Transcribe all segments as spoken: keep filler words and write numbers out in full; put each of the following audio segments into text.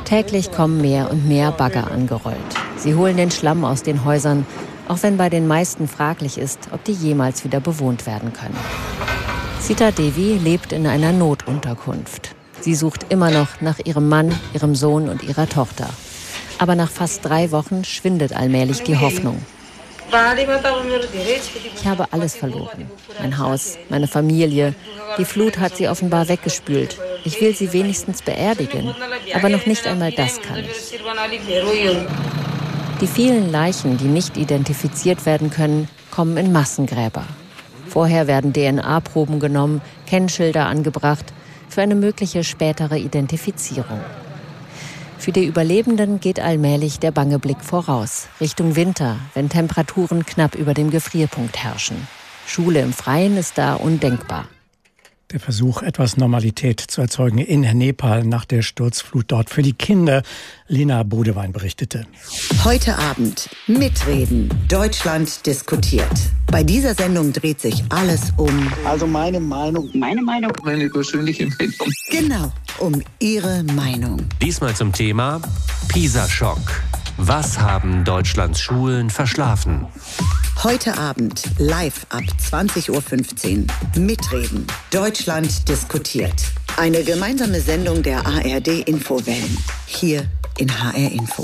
Täglich kommen mehr und mehr Bagger angerollt. Sie holen den Schlamm aus den Häusern, auch wenn bei den meisten fraglich ist, ob die jemals wieder bewohnt werden können. Sita Devi lebt in einer Notunterkunft. Sie sucht immer noch nach ihrem Mann, ihrem Sohn und ihrer Tochter. Aber nach fast drei Wochen schwindet allmählich die Hoffnung. Ich habe alles verloren. Mein Haus, meine Familie. Die Flut hat sie offenbar weggespült. Ich will sie wenigstens beerdigen. Aber noch nicht einmal das kann ich. Die vielen Leichen, die nicht identifiziert werden können, kommen in Massengräber. Vorher werden D N A-Proben genommen, Kennschilder angebracht für eine mögliche spätere Identifizierung. Für die Überlebenden geht allmählich der bange Blick voraus, Richtung Winter, wenn Temperaturen knapp über dem Gefrierpunkt herrschen. Schule im Freien ist da undenkbar. Der Versuch, etwas Normalität zu erzeugen in Nepal nach der Sturzflut dort für die Kinder. Lena Bodewein berichtete. Heute Abend mitreden. Deutschland diskutiert. Bei dieser Sendung dreht sich alles um... Also meine Meinung. Meine Meinung. Meine persönliche Meinung. Genau, um Ihre Meinung. Diesmal zum Thema PISA-Schock. Was haben Deutschlands Schulen verschlafen? Heute Abend live ab zwanzig Uhr fünfzehn. Mitreden. Deutschland diskutiert. Eine gemeinsame Sendung der A R D-Infowellen. Hier in H R Info.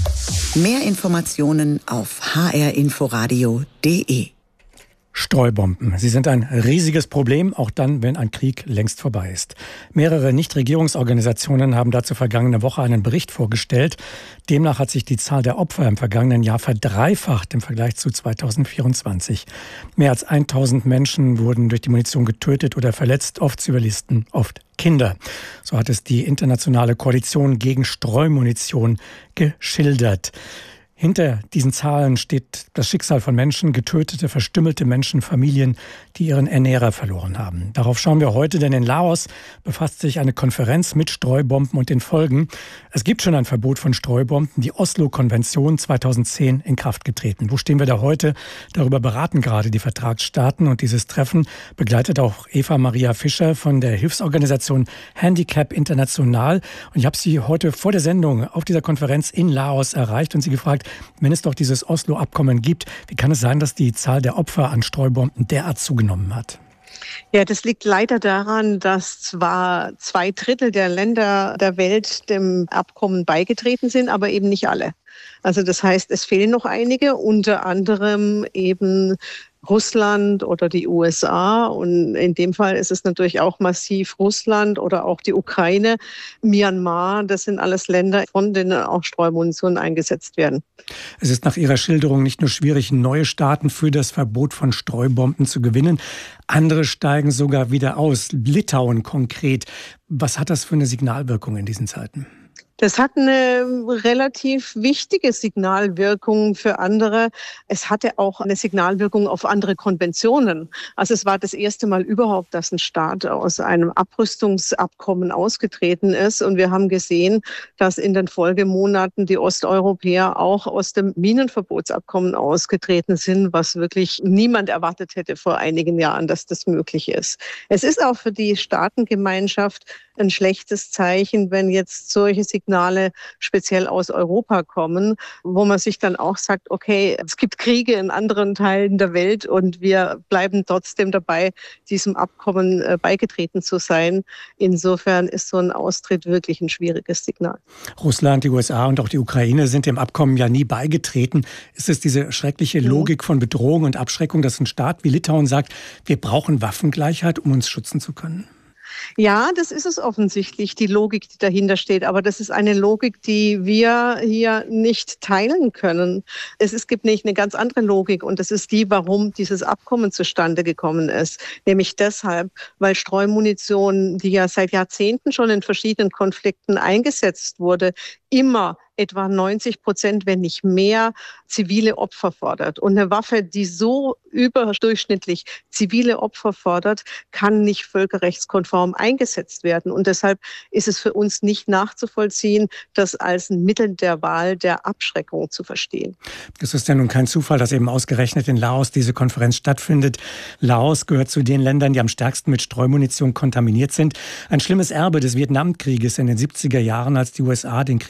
Mehr Informationen auf h r inforadio punkt d e. Streubomben. Sie sind ein riesiges Problem, auch dann, wenn ein Krieg längst vorbei ist. Mehrere Nichtregierungsorganisationen haben dazu vergangene Woche einen Bericht vorgestellt. Demnach hat sich die Zahl der Opfer im vergangenen Jahr verdreifacht im Vergleich zu zweitausendvierundzwanzig. Mehr als tausend Menschen wurden durch die Munition getötet oder verletzt, oft Zivilisten, oft Kinder. So hat es die internationale Koalition gegen Streumunition geschildert. Hinter diesen Zahlen steht das Schicksal von Menschen, getötete, verstümmelte Menschen, Familien, die ihren Ernährer verloren haben. Darauf schauen wir heute, denn in Laos befasst sich eine Konferenz mit Streubomben und den Folgen. Es gibt schon ein Verbot von Streubomben, die Oslo-Konvention zweitausendzehn in Kraft getreten. Wo stehen wir da heute? Darüber beraten gerade die Vertragsstaaten und dieses Treffen begleitet auch Eva Maria Fischer von der Hilfsorganisation Handicap International. Und ich habe sie heute vor der Sendung auf dieser Konferenz in Laos erreicht und sie gefragt, wenn es doch dieses Oslo-Abkommen gibt, wie kann es sein, dass die Zahl der Opfer an Streubomben derart zugenommen hat? Ja, das liegt leider daran, dass zwar zwei Drittel der Länder der Welt dem Abkommen beigetreten sind, aber eben nicht alle. Also das heißt, es fehlen noch einige, unter anderem eben Russland oder die U S A. Und in dem Fall ist es natürlich auch massiv Russland oder auch die Ukraine, Myanmar. Das sind alles Länder, von denen auch Streumunition eingesetzt werden. Es ist nach Ihrer Schilderung nicht nur schwierig, neue Staaten für das Verbot von Streubomben zu gewinnen. Andere steigen sogar wieder aus. Litauen konkret. Was hat das für eine Signalwirkung in diesen Zeiten? Das hat eine relativ wichtige Signalwirkung für andere. Es hatte auch eine Signalwirkung auf andere Konventionen. Also es war das erste Mal überhaupt, dass ein Staat aus einem Abrüstungsabkommen ausgetreten ist. Und wir haben gesehen, dass in den Folgemonaten die Osteuropäer auch aus dem Minenverbotsabkommen ausgetreten sind, was wirklich niemand erwartet hätte vor einigen Jahren, dass das möglich ist. Es ist auch für die Staatengemeinschaft ein schlechtes Zeichen, wenn jetzt solche Signale speziell aus Europa kommen, wo man sich dann auch sagt, okay, es gibt Kriege in anderen Teilen der Welt und wir bleiben trotzdem dabei, diesem Abkommen beigetreten zu sein. Insofern ist so ein Austritt wirklich ein schwieriges Signal. Russland, die U S A und auch die Ukraine sind dem Abkommen ja nie beigetreten. Ist es diese schreckliche Logik von Bedrohung und Abschreckung, dass ein Staat wie Litauen sagt, wir brauchen Waffengleichheit, um uns schützen zu können? Ja, das ist es offensichtlich, die Logik, die dahinter steht. Aber das ist eine Logik, die wir hier nicht teilen können. Es, es gibt nicht eine ganz andere Logik und das ist die, warum dieses Abkommen zustande gekommen ist. Nämlich deshalb, weil Streumunition, die ja seit Jahrzehnten schon in verschiedenen Konflikten eingesetzt wurde, immer etwa neunzig Prozent, wenn nicht mehr, zivile Opfer fordert. Und eine Waffe, die so überdurchschnittlich zivile Opfer fordert, kann nicht völkerrechtskonform eingesetzt werden. Und deshalb ist es für uns nicht nachzuvollziehen, das als ein Mittel der Wahl der Abschreckung zu verstehen. Es ist ja nun kein Zufall, dass eben ausgerechnet in Laos diese Konferenz stattfindet. Laos gehört zu den Ländern, die am stärksten mit Streumunition kontaminiert sind. Ein schlimmes Erbe des Vietnamkrieges in den siebziger Jahren, als die U S A den Krieg